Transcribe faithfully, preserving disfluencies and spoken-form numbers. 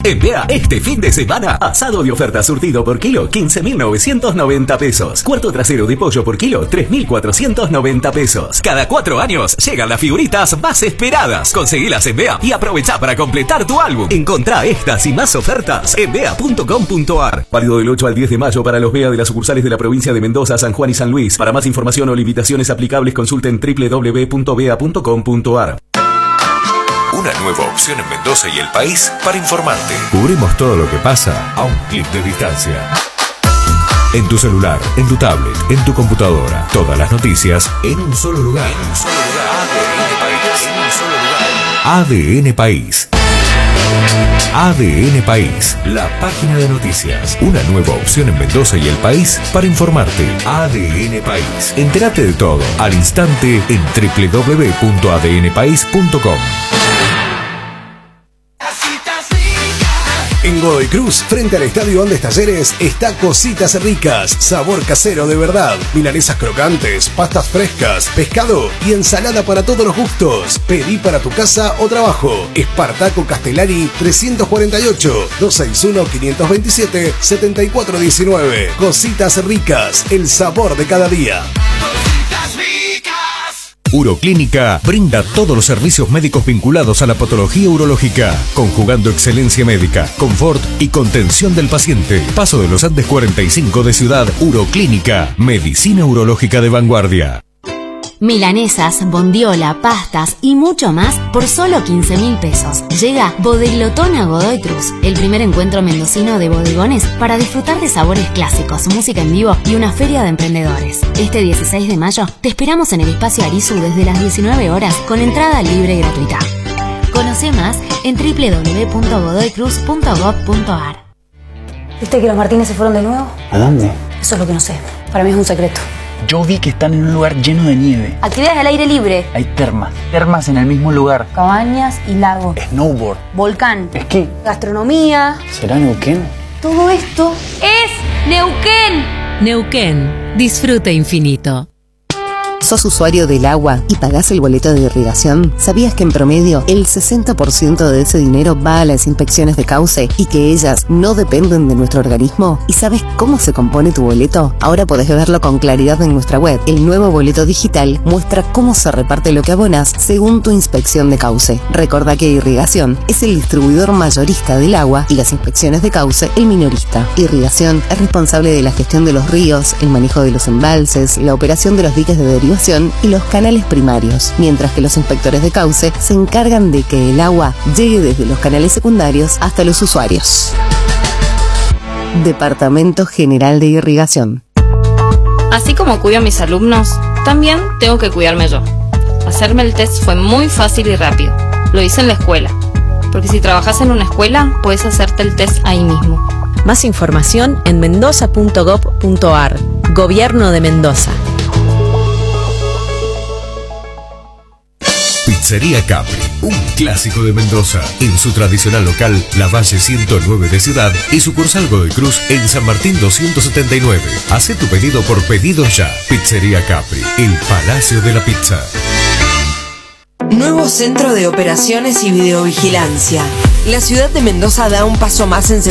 En Bea, este fin de semana, asado de oferta surtido por kilo, quince mil novecientos noventa pesos. Cuarto trasero de pollo por kilo, tres mil cuatrocientos noventa pesos. Cada cuatro años llegan las figuritas más esperadas. Conseguilas en Bea y aprovecha para completar tu álbum. Encontrá estas y más ofertas en bea punto com punto ar. Válido del ocho al diez de mayo para los Bea de las sucursales de la provincia de Mendoza, San Juan y San Luis. Para más información o limitaciones aplicables, consulten doble u doble u doble u punto bea punto com punto ar. Una nueva opción en Mendoza y el país para informarte. Cubrimos todo lo que pasa a un clic de distancia. En tu celular, en tu tablet, en tu computadora. Todas las noticias en un solo lugar. En un solo lugar. A D N País. A D N País, la página de noticias. Una nueva opción en Mendoza y el país para informarte. A D N País. Entérate de todo al instante en doble u doble u doble u punto a d n país punto com. En Godoy Cruz, frente al Estadio Andes Talleres, está Cositas Ricas, sabor casero de verdad. Milanesas crocantes, pastas frescas, pescado y ensalada para todos los gustos. Pedí para tu casa o trabajo. Espartaco Castellari trescientos cuarenta y ocho, doscientos sesenta y uno, quinientos veintisiete, setenta y cuatro diecinueve. Cositas Ricas, el sabor de cada día. Uroclínica brinda todos los servicios médicos vinculados a la patología urológica, conjugando excelencia médica, confort y contención del paciente. Paso de los Andes cuarenta y cinco de Ciudad. Uroclínica, medicina urológica de vanguardia. Milanesas, bondiola, pastas y mucho más por solo quince mil pesos. Llega Bodeglotón a Godoy Cruz, el primer encuentro mendocino de bodegones para disfrutar de sabores clásicos, música en vivo y una feria de emprendedores. Este dieciséis de mayo te esperamos en el espacio Arizu desde las diecinueve horas con entrada libre y gratuita. Conoce más en doble u doble u doble u punto godoy cruz punto gob punto ar. ¿Viste que los Martínez se fueron de nuevo? ¿A dónde? Eso es lo que no sé. Para mí es un secreto. Yo vi que están en un lugar lleno de nieve. Actividades al aire libre. Hay termas. Termas en el mismo lugar. Cabañas y lagos. Snowboard. Volcán. Esquí. Gastronomía. ¿Será Neuquén? Todo esto es Neuquén. Neuquén. Disfrute infinito. ¿Sos usuario del agua y pagás el boleto de irrigación? ¿Sabías que en promedio el sesenta por ciento de ese dinero va a las inspecciones de cauce y que ellas no dependen de nuestro organismo? ¿Y sabes cómo se compone tu boleto? Ahora podés verlo con claridad en nuestra web. El nuevo boleto digital muestra cómo se reparte lo que abonás según tu inspección de cauce. Recordá que Irrigación es el distribuidor mayorista del agua y las inspecciones de cauce el minorista. Irrigación es responsable de la gestión de los ríos, el manejo de los embalses, la operación de los diques de derivación y los canales primarios, mientras que los inspectores de cauce se encargan de que el agua llegue desde los canales secundarios hasta los usuarios. Departamento General de Irrigación. Así como cuido a mis alumnos, también tengo que cuidarme yo. Hacerme el test fue muy fácil y rápido. Lo hice en la escuela, porque si trabajas en una escuela, puedes hacerte el test ahí mismo. Más información en mendoza punto gob punto ar. Gobierno de Mendoza. Pizzería Capri, un clásico de Mendoza. En su tradicional local, La Valle ciento nueve de Ciudad y sucursal Godoy Cruz en San Martín doscientos setenta y nueve. Hacé tu pedido por Pedido Ya. Pizzería Capri, el Palacio de la Pizza. Nuevo centro de operaciones y videovigilancia. La ciudad de Mendoza da un paso más en